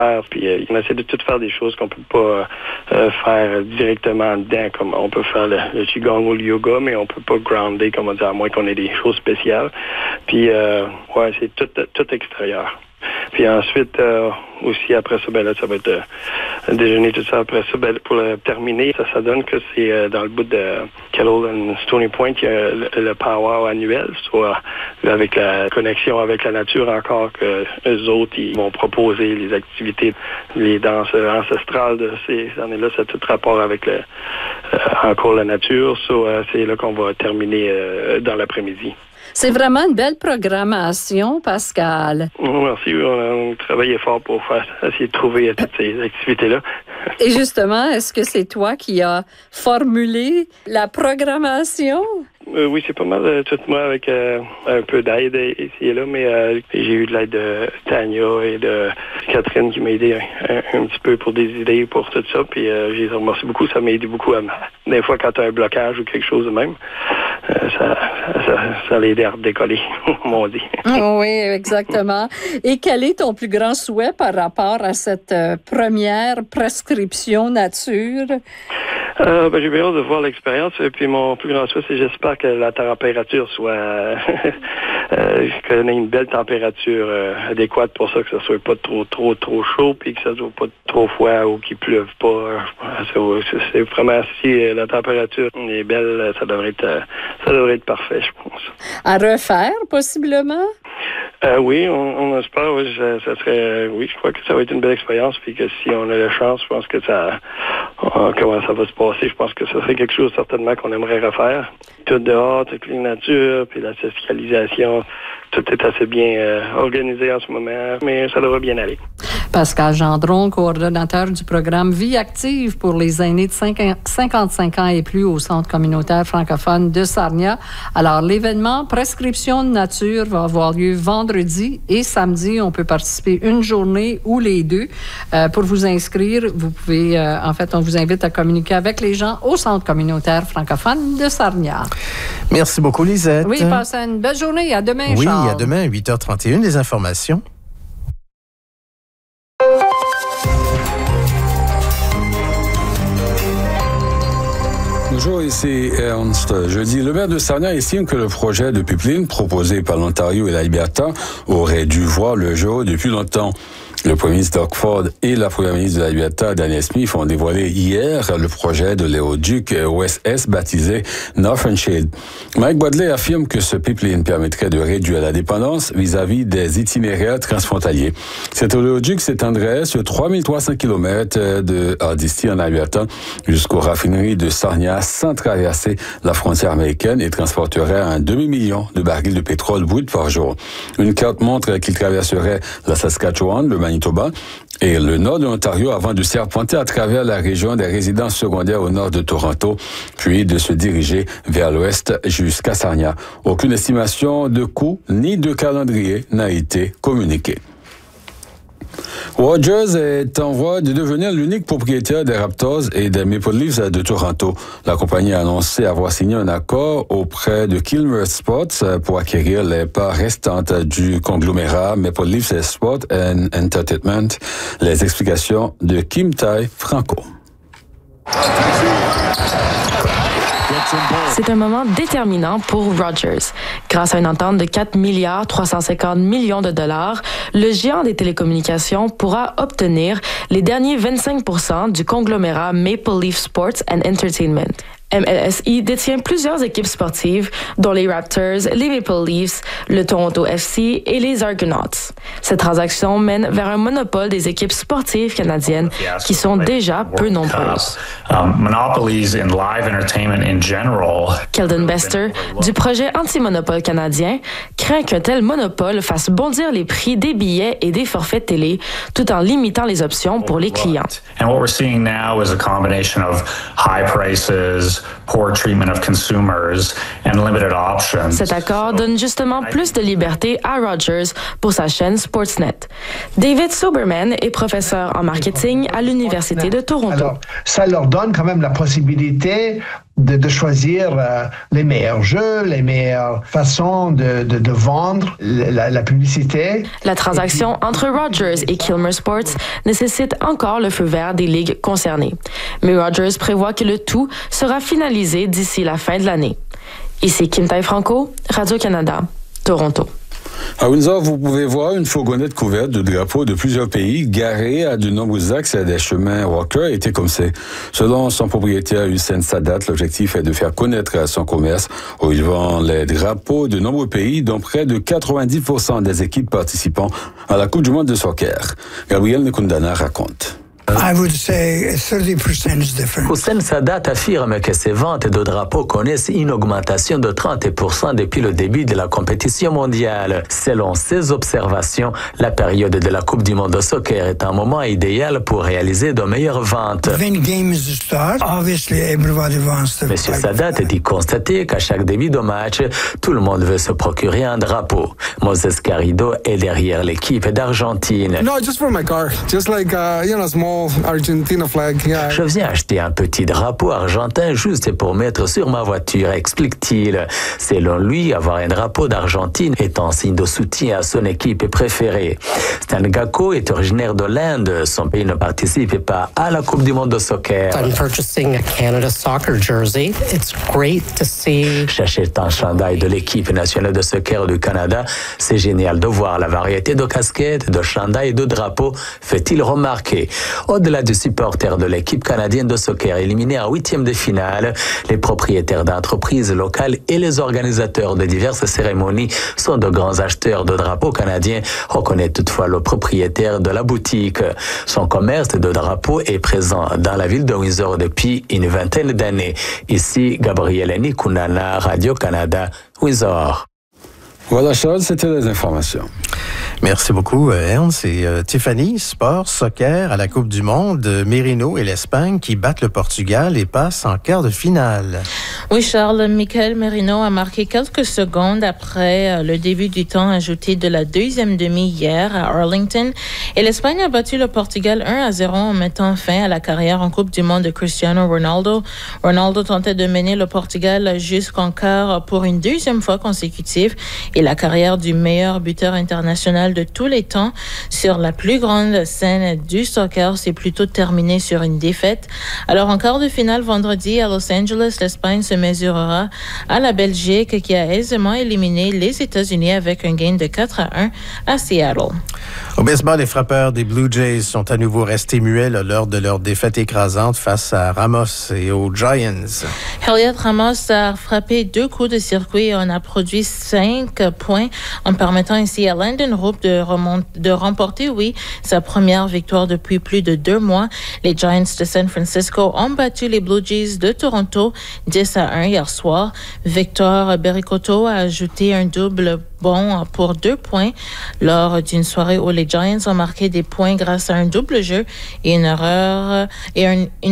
Puis on essaie de tout faire des choses qu'on peut pas faire directement dedans, comme on peut faire le qigong ou le yoga, mais on peut pas grounder, comme on dit, à moins qu'on ait des choses spéciales. Puis c'est tout extérieur. Puis ensuite, aussi après ça, ça va être déjeuner, tout ça. Après ça, pour terminer, ça donne que c'est dans le bout de Kettle and Stony Point, il y a le powwow annuel, soit avec la connexion avec la nature encore, que eux autres, ils vont proposer les activités, les danses ancestrales de ces années-là. Ça a tout rapport avec encore la nature. C'est là qu'on va terminer dans l'après-midi. C'est vraiment une belle programmation, Pascal. Merci. On travaillait fort pour essayer de trouver toutes ces activités-là. Et justement, est-ce que c'est toi qui as formulé la programmation? Oui, c'est pas mal tout moi avec un peu d'aide ici et là, mais j'ai eu de l'aide de Tania et de Catherine qui m'a aidé un petit peu pour des idées pour tout ça. Puis je les remercie beaucoup. Ça m'a aidé beaucoup. Des fois, quand tu as un blocage ou quelque chose de même, ça l'a aidé à redécoller, comme on dit. Oui, exactement. Et quel est ton plus grand souhait par rapport à cette première prescription nature? J'ai bien hâte de voir l'expérience. Et puis mon plus grand souhait, c'est j'espère que la température soit qu'on ait une belle température adéquate pour ça, que ça soit pas trop chaud, puis que ça soit pas trop froid ou qu'il pleuve pas. C'est vraiment si la température est belle, ça devrait être parfait, je pense. À refaire, possiblement? Oui, on espère. Oui, ça serait. Oui, je crois que ça va être une belle expérience, puis que si on a la chance, je pense que comment ça va se passer. Je pense que ce serait quelque chose certainement qu'on aimerait refaire. Tout dehors, toute la nature, puis la socialisation, tout est assez bien organisé en ce moment, mais ça devrait bien aller. Pascal Gendron, coordonnateur du programme Vie active pour les aînés de 55 ans et plus au Centre communautaire francophone de Sarnia. Alors, l'événement Prescription de nature va avoir lieu vendredi et samedi. On peut participer une journée ou les deux. Pour vous inscrire, vous pouvez, on vous invite à communiquer avec les gens au Centre communautaire francophone de Sarnia. Merci beaucoup, Lisette. Oui, passez une belle journée. À demain, Oui, Charles. à demain, 8h31, les informations. Bonjour, ici Ernst. Jeudi, le maire de Sarnia estime que le projet de pipeline proposé par l'Ontario et l'Alberta aurait dû voir le jour depuis longtemps. Le premier ministre Doug Ford et la première ministre de l'Alberta, Danielle Smith, ont dévoilé hier le projet de l'éoduc Ouest-Est baptisé Northern Shade. Mike Bodley affirme que ce pipeline permettrait de réduire la dépendance vis-à-vis des itinéraires transfrontaliers. Cet oléoduc s'étendrait sur 3300 km de Hardisty en Alberta jusqu'aux raffineries de Sarnia sans traverser la frontière américaine et transporterait un demi-million de barils de pétrole brut par jour. Une carte montre qu'il traverserait la Saskatchewan, le Manitoba et le nord de l'Ontario avant de serpenter à travers la région des résidences secondaires au nord de Toronto, puis de se diriger vers l'ouest jusqu'à Sarnia. Aucune estimation de coût ni de calendrier n'a été communiquée. Rogers est en voie de devenir l'unique propriétaire des Raptors et des Maple Leafs de Toronto. La compagnie a annoncé avoir signé un accord auprès de Kilmer Sports pour acquérir les parts restantes du conglomérat Maple Leafs Sport and Entertainment. Les explications de Kim Tai Franco. C'est un moment déterminant pour Rogers. Grâce à une entente de 4,350 milliards de dollars, le géant des télécommunications pourra obtenir les derniers 25% du conglomérat Maple Leaf Sports and Entertainment. MLSE détient plusieurs équipes sportives, dont les Raptors, les Maple Leafs, le Toronto FC et les Argonauts. Cette transaction mène vers un monopole des équipes sportives canadiennes qui sont déjà peu nombreuses. Keldon Bester, du projet anti-monopole canadien, craint qu'un tel monopole fasse bondir les prix des billets et des forfaits télé, tout en limitant les options pour les clients. poor treatment of consumers and limited options. Cet accord donne justement plus de liberté à Rogers pour sa chaîne Sportsnet. David Soberman est professeur en marketing à l'Université de Toronto. Alors, ça leur donne quand même la possibilité de choisir les meilleurs jeux, les meilleures façons de vendre la publicité. La transaction entre Rogers et Kilmer Sports nécessite encore le feu vert des ligues concernées. Mais Rogers prévoit que le tout sera finalisé d'ici la fin de l'année. Ici Kim Tai-Franco, Radio-Canada, Toronto. À Windsor, vous pouvez voir une fourgonnette couverte de drapeaux de plusieurs pays garée à de nombreux axes et à des chemins walkers et comme c'est. Selon son propriétaire Hussein Sadat, l'objectif est de faire connaître son commerce où il vend les drapeaux de nombreux pays, dont près de 90% des équipes participant à la Coupe du monde de soccer. Gabriel Nekundana raconte. I would say 30% is different. Hussein Sadat affirme que ces ventes de drapeaux connaissent une augmentation de 30% depuis le début de la compétition mondiale. Selon ses observations, la période de la Coupe du monde de soccer est un moment idéal pour réaliser de meilleures ventes. Monsieur Sadat dit constater qu'à chaque début de match, tout le monde veut se procurer un drapeau. Moses Garrido est derrière l'équipe d'Argentine. No, just for my car. Just like, small Argentina flag. Yeah. Je viens acheter un petit drapeau argentin juste pour mettre sur ma voiture, explique-t-il. Selon lui, avoir un drapeau d'Argentine est un signe de soutien à son équipe préférée. Stan Gakko est originaire de l'Inde. Son pays ne participe pas à la Coupe du monde de soccer. I'm purchasing a Canada soccer jersey. It's great to see. J'achète un chandail de l'équipe nationale de soccer du Canada. C'est génial de voir la variété de casquettes, de chandails et de drapeaux, fait-il remarquer. Au-delà des supporters de l'équipe canadienne de soccer éliminée en huitième de finale, les propriétaires d'entreprises locales et les organisateurs de diverses cérémonies sont de grands acheteurs de drapeaux canadiens, reconnaît toutefois le propriétaire de la boutique. Son commerce de drapeaux est présent dans la ville de Windsor depuis une vingtaine d'années. Ici, Gabriel Nikunana, Radio-Canada, Windsor. Voilà, Charles, c'était les informations. Merci beaucoup, Ernst. Et Tiffany, sport, soccer à la Coupe du monde, Merino et l'Espagne qui battent le Portugal et passent en quart de finale. Oui, Charles, Michael Merino a marqué quelques secondes après le début du temps ajouté de la deuxième demi hier à Arlington. Et l'Espagne a battu le Portugal 1-0 en mettant fin à la carrière en Coupe du monde de Cristiano Ronaldo. Ronaldo tentait de mener le Portugal jusqu'en quart pour une deuxième fois consécutive et la carrière du meilleur buteur international de tous les temps sur la plus grande scène du soccer s'est plutôt terminée sur une défaite. Alors en quart de finale vendredi à Los Angeles, l'Espagne se mesurera à la Belgique qui a aisément éliminé les États-Unis avec un gain de 4-1 à Seattle. Au baseball, les frappeurs des Blue Jays sont à nouveau restés muets lors de leur défaite écrasante face à Ramos et aux Giants. Heliot Ramos a frappé 2 coups de circuit et en a produit 5 points en permettant ainsi à Landon Roop de remporter, sa première victoire depuis plus de 2 mois. Les Giants de San Francisco ont battu les Blue Jays de Toronto 10-1 hier soir. Victor Bericotto a ajouté un double bon pour 2 points lors d'une soirée où les Giants ont marqué des points grâce à un double jeu et une erreur et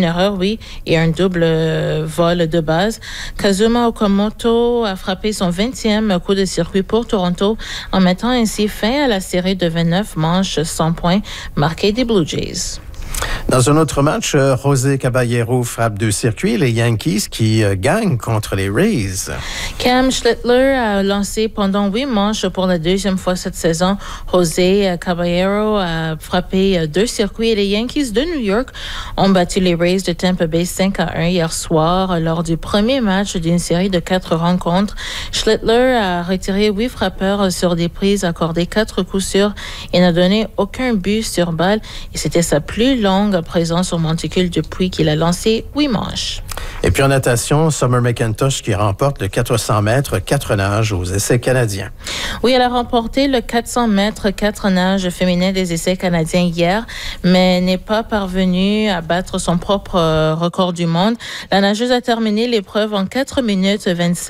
un double vol de base. Kazuma Okamoto a frappé son 20e coup de circuit pour Toronto en mettant ainsi fin à la série de 29 manches sans points marquées des Blue Jays. Dans un autre match, José Caballero frappe 2 circuits, les Yankees qui gagnent contre les Rays. Cam Schlittler a lancé pendant 8 manches pour la deuxième fois cette saison. José Caballero a frappé 2 circuits et les Yankees de New York ont battu les Rays de Tampa Bay 5-1 hier soir lors du premier match d'une série de 4 rencontres. Schlittler a retiré 8 frappeurs sur des prises, accordé 4 coups sûrs et n'a donné aucun but sur balle. Et c'était sa plus longue présence au monticule depuis qu'il a lancé 8 manches. Et puis en natation, Summer McIntosh qui remporte le 400 mètres 4 nages aux essais canadiens. Oui, elle a remporté le 400 mètres 4 nages féminin des essais canadiens hier, mais n'est pas parvenue à battre son propre record du monde. La nageuse a terminé l'épreuve en 4 minutes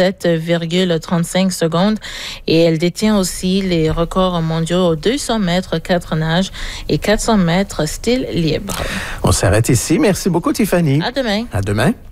27,35 secondes et elle détient aussi les records mondiaux aux 200 mètres 4 nages et 400 mètres style libre. On s'arrête ici. Merci beaucoup, Tiffany. À demain. À demain.